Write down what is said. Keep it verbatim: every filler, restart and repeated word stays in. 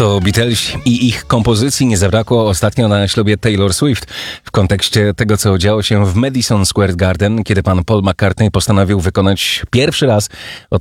To Beatlesi i ich kompozycji nie zabrakło ostatnio na ślubie Taylor Swift w kontekście tego, co działo się w Madison Square Garden, kiedy pan Paul McCartney postanowił wykonać pierwszy raz od